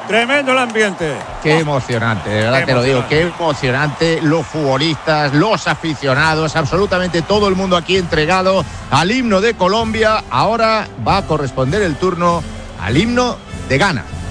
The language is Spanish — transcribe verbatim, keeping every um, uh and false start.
Tremendo el ambiente. Qué emocionante, de verdad te lo digo, qué emocionante. Los futbolistas, los aficionados, absolutamente todo el mundo aquí entregado al himno de Colombia. Ahora va a corresponder el turno al himno de Ghana.